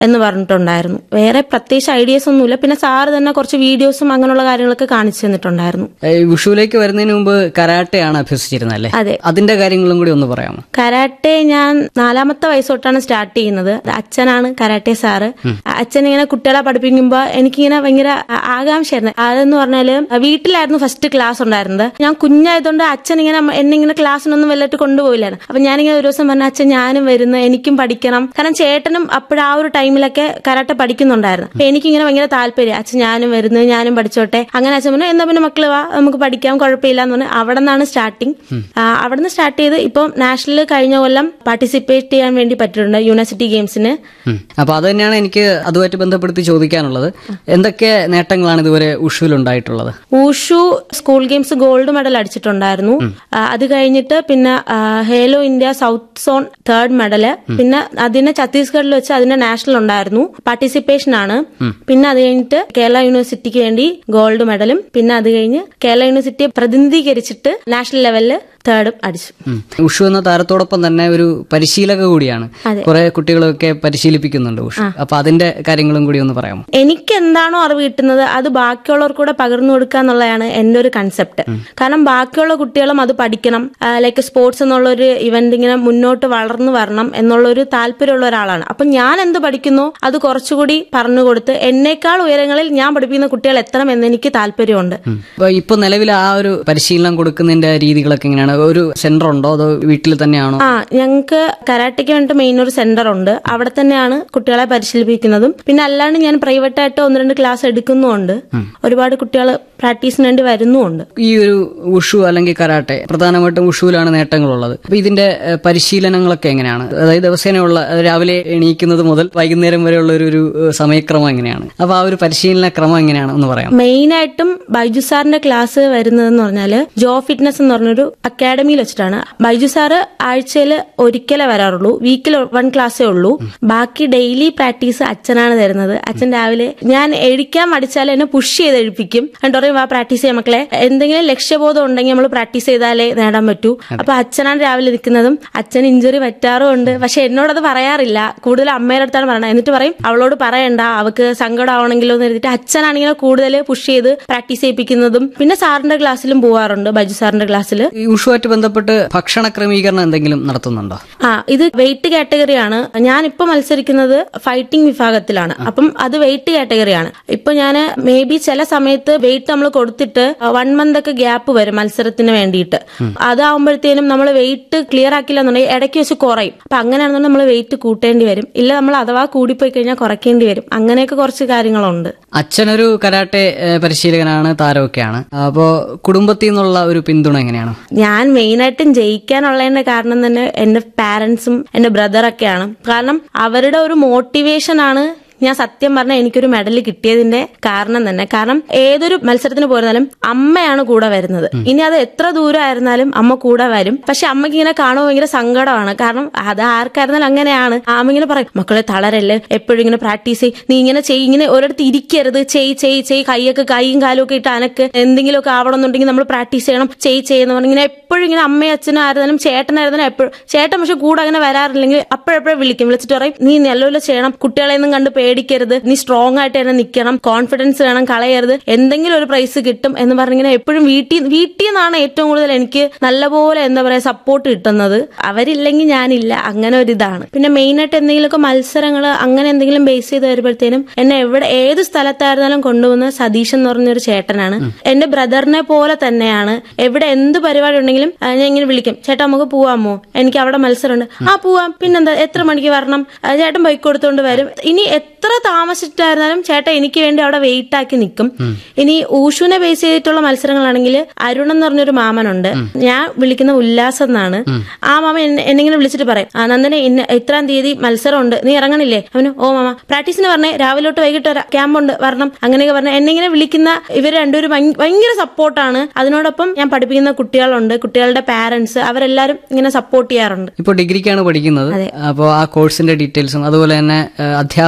എന്ന് പറഞ്ഞിട്ടുണ്ടായിരുന്നു. വേറെ പ്രത്യേകിച്ച് ഐഡിയാസ് ഒന്നുമില്ല. പിന്നെ സാറ് തന്നെ കുറച്ച് വീഡിയോസും അങ്ങനെയുള്ള കാര്യങ്ങളൊക്കെ കാണിച്ചു തന്നിട്ടുണ്ടായിരുന്നു. വുഷുവിലേക്ക് വരുന്നതിന് മുമ്പ് കരാട്ടെയാണ് അഭ്യസിച്ചിരുന്നത് അല്ലേ? അതെ. അതിന്റെ കാര്യങ്ങളും കൂടി ഒന്ന് പറയാമോ? കരാട്ടെ ഞാൻ 4ാമത്തെ വയസ്സോട്ടാണ് സ്റ്റാർട്ട് ചെയ്യുന്നത്. അച്ഛനാണ് കരാട്ടെ സാറ്. അച്ഛൻ ഇങ്ങനെ കുട്ടികളെ പഠിപ്പിക്കുമ്പോ എനിക്കിങ്ങനെ ഭയങ്കര ആകാംക്ഷയായിരുന്നു. അതെന്ന് പറഞ്ഞാല് വീട്ടിലായിരുന്നു ഫസ്റ്റ് ക്ലാസ് ഉണ്ടായിരുന്നത്. ഞാൻ കുഞ്ഞായതുകൊണ്ട് അച്ഛൻ ഇങ്ങനെ എന്നെ ഇങ്ങനെ ക്ലാസ്സിനൊന്നും വല്ലതായിട്ട് കൊണ്ടുപോയില്ലായിരുന്നു. അപ്പൊ ഞാനിങ്ങനെ ഒരു ദിവസം പറഞ്ഞ അച്ഛൻ ഞാനും വരുന്നു, എനിക്കും പഠിക്കണം. കാരണം ചേട്ടനും അപ്പോഴാ ഒരു ടൈമിലൊക്കെ കരാട്ടെ പഠിക്കുന്നുണ്ടായിരുന്നു. അപ്പൊ എനിക്കിങ്ങനെ ഭയങ്കര താല്പര്യം, അച്ഛൻ ഞാനും വരുന്നു, ഞാനും പഠിച്ചോട്ടെ. അങ്ങനെ അച്ഛൻ പറഞ്ഞു എന്നാ പിന്നെ മക്കള് വാ നമുക്ക് പഠിക്കാം, കുഴപ്പമില്ല എന്ന് പറഞ്ഞു. അവിടെ നിന്നാണ് സ്റ്റാർട്ടിങ്. അവിടെ നിന്ന് സ്റ്റാർട്ട് ചെയ്ത് ഇപ്പം നാഷണൽ കഴിഞ്ഞ കൊല്ലം പാർട്ടിസിപ്പേറ്റ് ചെയ്യാൻ വേണ്ടി പറ്റിയിട്ടുണ്ട് യൂണിവേഴ്സിറ്റി ഗെയിംസിന്. അപ്പൊ അത് തന്നെയാണ് എനിക്ക് അതുമായിട്ട് ബന്ധപ്പെടുത്തി ചോദിക്കാനുള്ളത്. എന്തൊക്കെ നേട്ടങ്ങളാണ് ഇതുവരെ വുഷുവിൽ ഉണ്ടായിട്ടുള്ളത്? Wushu school games gold medal അടിച്ചിട്ടുണ്ടായിരുന്നു. അത് കഴിഞ്ഞിട്ട് പിന്നെ ഹേലോ India south zone 3rd medal. പിന്നെ അതിന് ഛത്തീസ്ഗഡിൽ വെച്ച് അതിന്റെ നാഷണൽ ഉണ്ടായിരുന്നു, പാർട്ടിസിപ്പേഷൻ ആണ്. പിന്നെ അത് കഴിഞ്ഞിട്ട് കേരള യൂണിവേഴ്സിറ്റിക്ക് വേണ്ടി ഗോൾഡ് മെഡലും. പിന്നെ അത് കഴിഞ്ഞ് കേരള യൂണിവേഴ്സിറ്റിയെ പ്രതിനിധീകരിച്ചിട്ട് നാഷണൽ ലെവലില് 3rd അടിച്ചു. വുഷു എന്ന താരത്തോടൊപ്പം തന്നെ ഒരു പരിശീലക കൂടിയാണ്. കുറെ കുട്ടികളൊക്കെ പരിശീലിപ്പിക്കുന്നുണ്ട് വുഷു. അപ്പൊ അതിന്റെ കാര്യങ്ങളും കൂടി ഒന്ന് പറയാമോ? എനിക്ക് എന്താണോ അറിവ് കിട്ടുന്നത് അത് ബാക്കിയുള്ളവർക്ക് കൂടെ പകർന്നു കൊടുക്കുക എന്നുള്ളതാണ് എന്റെ ഒരു കൺസെപ്റ്റ്. കാരണം ബാക്കിയുള്ള കുട്ടികളും അത് പഠിക്കണം, ലൈക്ക് സ്പോർട്സ് എന്നുള്ള ഒരു ഇവന്റ് ഇങ്ങനെ മുന്നോട്ട് വളർന്നു വരണം എന്നുള്ളൊരു താല്പര്യമുള്ള ഒരാളാണ്. അപ്പൊ ഞാൻ എന്ത് പഠിക്കുന്നു അത് കുറച്ചുകൂടി പറഞ്ഞു കൊടുത്ത് എന്നേക്കാൾ ഉയരങ്ങളിൽ ഞാൻ പഠിപ്പിക്കുന്ന കുട്ടികൾ എത്തണം എന്ന് എനിക്ക് താല്പര്യമുണ്ട്. ഇപ്പൊ നിലവിൽ ആ ഒരു പരിശീലനം കൊടുക്കുന്നതിന്റെ രീതികളൊക്കെ എങ്ങനെയാണ്? ഒരു സെന്റർ ഉണ്ടോ അതോ വീട്ടിൽ തന്നെയാണോ? ഞങ്ങൾക്ക് കരാട്ടയ്ക്ക് വേണ്ടി മെയിൻ ഒരു സെന്റർ ഉണ്ട്. അവിടെ തന്നെയാണ് കുട്ടികളെ പരിശീലിപ്പിക്കുന്നതും. പിന്നെ അല്ലാണ്ട് ഞാൻ പ്രൈവറ്റ് ആയിട്ട് 1-2 ക്ലാസ് എടുക്കുന്നുണ്ട്. ഒരുപാട് കുട്ടികൾ പ്രാക്ടീസിന് വേണ്ടി വരുന്നുമുണ്ട്. ഈ ഒരു വുഷു അല്ലെങ്കിൽ കരാട്ടെ പ്രധാനമായിട്ടും വുഷുവിലാണ് നേട്ടങ്ങളുള്ളത്. അപ്പൊ ഇതിന്റെ പരിശീലനങ്ങളൊക്കെ എങ്ങനെയാണ്? അതായത് ദിവസേനയുള്ള രാവിലെ എണീക്കുന്നത് മുതൽ വൈകുന്നേരം വരെയുള്ള ഒരു സമയക്രമം എങ്ങനെയാണ്? അപ്പൊ ആ ഒരു പരിശീലന ക്രമം എങ്ങനെയാണ് ഒന്ന് പറയാം. മെയിൻ ആയിട്ടും ബൈജു സാറിന്റെ ക്ലാസ് വരുന്നതെന്ന് പറഞ്ഞാല് ജോ ഫിറ്റ്നസ് എന്ന് പറഞ്ഞൊരു അക്കാഡമിയിൽ വെച്ചിട്ടാണ്. ബൈജു സാറ് ആഴ്ചയിൽ ഒരിക്കലേ വരാറുള്ളൂ, വീക്കിൽ 1 ക്ലാസ്സേ ഉള്ളൂ. ബാക്കി ഡെയിലി പ്രാക്ടീസ് അച്ഛനാണ് തരുന്നത്. അച്ഛൻ രാവിലെ ഞാൻ എഴുതിക്കാൻ മടിച്ചാൽ എന്നെ പുഷ് ചെയ്ത് എഴുപ്പിക്കും. എന്നിട്ട് പറയും വാ പ്രാക്ടീസ് ചെയ്യാം മക്കളെ, എന്തെങ്കിലും ലക്ഷ്യബോധം ഉണ്ടെങ്കിൽ നമ്മൾ പ്രാക്ടീസ് ചെയ്താലേ നേടാൻ പറ്റൂ. അപ്പൊ അച്ഛനാണ് രാവിലെ നിൽക്കുന്നതും. അച്ഛൻ ഇഞ്ചുറി പറ്റാറുമുണ്ട്, പക്ഷെ എന്നോടത് പറയാറില്ല. കൂടുതൽ അമ്മയുടെ അടുത്താണ് പറയണത്. എന്നിട്ട് പറയും അവളോട് പറയണ്ട, അവക്ക് സങ്കടം ആവണമെങ്കിലോ എന്ന് എഴുതിയിട്ട് അച്ഛനാണെങ്കിൽ കൂടുതൽ പുഷ് ചെയ്ത് പ്രാക്ടീസ് ചെയ്യിപ്പിക്കുന്നതും. പിന്നെ സാറിന്റെ ക്ലാസ്സിലും പോവാറുണ്ട്, ബൈജു സാറിന്റെ ക്ലാസ്സിൽ. വുഷുവായിട്ട് ബന്ധപ്പെട്ട് ഭക്ഷണ ക്രമീകരണം എന്തെങ്കിലും നടത്തുന്നുണ്ടോ? ഇത് വെയിറ്റ് കാറ്റഗറിയാണ്. ഞാനിപ്പോ മത്സരിക്കുന്നത് ഫൈറ്റിംഗ് വിഭാഗത്തിലാണ്. അപ്പം അത് വെയിറ്റ് കാറ്റഗറിയാണ്. ഇപ്പൊ ഞാൻ മേ ബി ചില സമയത്ത് വെയിറ്റ് നമ്മൾ കൊടുത്തിട്ട് 1 month ഒക്കെ ഗ്യാപ്പ് വരും മത്സരത്തിന് വേണ്ടിയിട്ട്. അതാവുമ്പോഴത്തേനും നമ്മൾ വെയിറ്റ് ക്ലിയർ ആക്കില്ല എന്നുണ്ടെങ്കിൽ ഇടയ്ക്ക് വെച്ച് കുറയും. അപ്പൊ അങ്ങനെയാണെന്നുണ്ടെങ്കിൽ നമ്മൾ വെയിറ്റ് കൂട്ടേണ്ടി വരും. ഇല്ല നമ്മൾ അഥവാ കൂടിപ്പോയി കഴിഞ്ഞാൽ കുറയ്ക്കേണ്ടി വരും. അങ്ങനെയൊക്കെ കുറച്ച് കാര്യങ്ങളുണ്ട്. അച്ഛനൊരു കരാട്ടെ പരിശീലകനാണ്, താരമൊക്കെയാണ്. അപ്പോ കുടുംബത്തിൽ നിന്നുള്ള ഒരു പിന്തുണ എങ്ങനെയാണ്? ഞാൻ മെയിനായിട്ടും ജയിക്കാനുള്ളതിന്റെ കാരണം തന്നെ എന്റെ പാരന്റ്സും എന്റെ ബ്രദറൊക്കെയാണ്. കാരണം അവരുടെ ഒരു മോട്ടിവേഷനാണ് ഞാൻ സത്യം പറഞ്ഞാൽ എനിക്കൊരു മെഡൽ കിട്ടിയതിന്റെ കാരണം തന്നെ. കാരണം ഏതൊരു മത്സരത്തിന് പോയിരുന്നാലും അമ്മയാണ് കൂടെ വരുന്നത്. ഇനി അത് എത്ര ദൂരമായിരുന്നാലും അമ്മ കൂടെ വരും. പക്ഷെ അമ്മയ്ക്ക് ഇങ്ങനെ കാണുമ്പോൾ ഭയങ്കര സങ്കടമാണ്. കാരണം അത് ആർക്കായിരുന്നാലും അങ്ങനെയാണ്. അമ്മ ഇങ്ങനെ പറയും മക്കളെ തളരല്ലേ, എപ്പോഴും ഇങ്ങനെ പ്രാക്ടീസ് ചെയ്യ്, നീ ഇങ്ങനെ ചെയ്യ്, ഇങ്ങനെ ഒരിടത്ത് ഇരിക്കരുത്, ചെയ് കൈയും കാലും ഒക്കെ ഇട്ട് അനക്ക് എന്തെങ്കിലുമൊക്കെ ആവണമെന്നുണ്ടെങ്കിൽ നമ്മൾ പ്രാക്ടീസ് ചെയ്യണം, ചെയ്യുന്ന പറഞ്ഞ് ഇങ്ങനെ എപ്പോഴും ഇങ്ങനെ അമ്മയും അച്ഛനായിരുന്നാലും ചേട്ടനായിരുന്നാലും എപ്പോഴും. ചേട്ടൻ പക്ഷെ കൂടെ അങ്ങനെ വരാറില്ലെങ്കിൽ അപ്പോഴെപ്പോഴും വിളിച്ചിട്ട് പറയും നീ നല്ലപോലെ ചെയ്യണം, കുട്ടികളെയൊന്നും കണ്ട് പേടിക്കരുത്, നീ സ്ട്രോങ് ആയിട്ട് തന്നെ നിൽക്കണം, കോൺഫിഡൻസ് വേണം, കളയരുത്, എന്തെങ്കിലും ഒരു പ്രൈസ് കിട്ടും എന്ന് പറഞ്ഞിങ്ങനെ എപ്പോഴും വീട്ടിൽ നിന്നാണ് ഏറ്റവും കൂടുതൽ എനിക്ക് നല്ലപോലെ എന്താ പറയാ സപ്പോർട്ട് കിട്ടുന്നത്. അവരില്ലെങ്കിൽ ഞാനില്ല, അങ്ങനെ ഒരു ഇതാണ്. പിന്നെ മെയിൻ ആയിട്ട് എന്തെങ്കിലുമൊക്കെ മത്സരങ്ങൾ അങ്ങനെ എന്തെങ്കിലും ബേസ് ചെയ്ത് വരുമ്പോഴത്തേനും എന്നെ ഏത് സ്ഥലത്തായിരുന്നാലും കൊണ്ടുപോകുന്ന സതീഷ് എന്ന് പറഞ്ഞൊരു ചേട്ടനാണ്. എന്റെ ബ്രദറിനെ പോലെ തന്നെയാണ്. എവിടെ എന്ത് പരിപാടി ഉണ്ടെങ്കിലും ഞാൻ ഇങ്ങനെ വിളിക്കും, ചേട്ടാ നമുക്ക് പോവാമോ, എനിക്ക് അവിടെ മത്സരമുണ്ട്, പോവാം, പിന്നെന്താ എത്ര മണിക്ക് വരണം, ചേട്ടൻ ബൈക്ക് കൊടുത്തോണ്ട് വരും. ഇനി എത്ര താമസിച്ചിട്ടായിരുന്നാലും ചേട്ടൻ എനിക്ക് വേണ്ടി അവിടെ വെയിറ്റ് ആക്കി നിൽക്കും. ഇനി ഊഷുവിനെ ബേസ് ചെയ്തിട്ടുള്ള മത്സരങ്ങളാണെങ്കിൽ അരുൺ എന്ന് പറഞ്ഞൊരു മാമനുണ്ട്, ഞാൻ വിളിക്കുന്ന ഉല്ലാസം എന്നാണ്. ആ മാമ എന്നെങ്ങനെ വിളിച്ചിട്ട് പറയും നന്ദനെ ഇത്രാം തീയതി മത്സരമുണ്ട്, നീ ഇറങ്ങണില്ലേ? അവന് ഓ മാമ പ്രാക്ടീസിന് പറഞ്ഞേ, രാവിലെ തൊട്ട് വൈകിട്ട് വരാം, ക്യാമ്പുണ്ട് വരണം, അങ്ങനെയൊക്കെ പറഞ്ഞ എന്നെങ്ങനെ വിളിക്കുന്ന ഇവർ രണ്ടുപേരും ഭയങ്കര സപ്പോർട്ടാണ്. അതിനോടൊപ്പം ഞാൻ പഠിപ്പിക്കുന്ന കുട്ടികളുണ്ട്, കുട്ടികളുടെ പാരന്റ്സ്, അവരെല്ലാരും ഇങ്ങനെ സപ്പോർട്ട് ചെയ്യാറുണ്ട്. ഇപ്പോൾ ഡിഗ്രിക്കാണ് പഠിക്കുന്നത്. അപ്പോൾ ആ കോഴ്സിന്റെ ഡീറ്റെയിൽസും അതുപോലെ തന്നെ അധ്യാപകരുടെ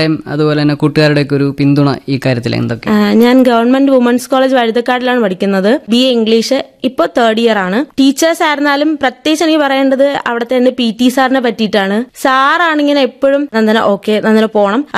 രക്ഷിതാക്കളുടെയും അതുപോലെ തന്നെ കൂട്ടുകാരുടെയൊക്കെ ഒരു പിന്തുണ ഈ കാര്യത്തിൽ എന്തൊക്കെ? ഞാൻ ഗവൺമെന്റ് വുമൻസ് കോളേജ് വഴുതക്കാടിലാണ് പഠിക്കുന്നത്. BA English. ഇപ്പൊ 3rd ഇയർ ആണ്. ടീച്ചേഴ്സ് ആയിരുന്നാലും പ്രത്യേകിച്ച് എനിക്ക് പറയേണ്ടത് അവിടുത്തെ എന്റെ PT സാറിനെ പറ്റിയിട്ടാണ്. സാറാണിങ്ങനെ എപ്പോഴും നന്ദന ഓക്കെ, നന്ദന പോണം,